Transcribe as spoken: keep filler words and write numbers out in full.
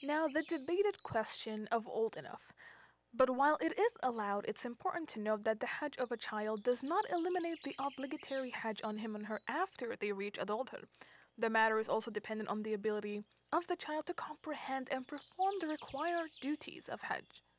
Now, the debated question of old enough. But while it is allowed, it's important to note that the Hajj of a child does not eliminate the obligatory Hajj on him and her after they reach adulthood. The matter is also dependent on the ability of the child to comprehend and perform the required duties of Hajj.